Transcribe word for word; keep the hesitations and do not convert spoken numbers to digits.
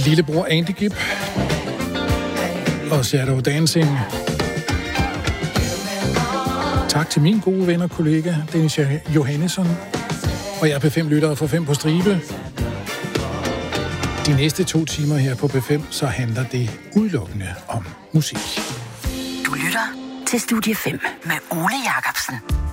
Lillebror Andy Gibb og Shadow Dancing. Tak til min gode ven og kollega, Dennis Johannesson. Og jeg er P fem lyttere for fem på stribe. De næste to timer her på P fem, så handler det udelukkende om musik. Du lytter til Studie fem med Ole Jacobsen.